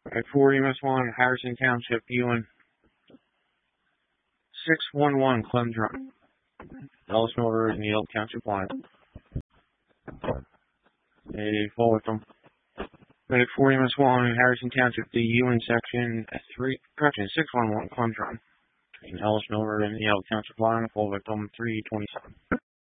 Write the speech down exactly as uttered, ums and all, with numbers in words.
At four E M S one, Harrison Township, Ewan. six one one, Clem Drive. Ellis Mill Road in the Elk Township line. A full victim. At four E M S one, Harrison Township, the Ewan section, at three, correction, six one one, Clem Drive. In Ellis Mill Road in the Elk Township line, full victim, three twenty-seven.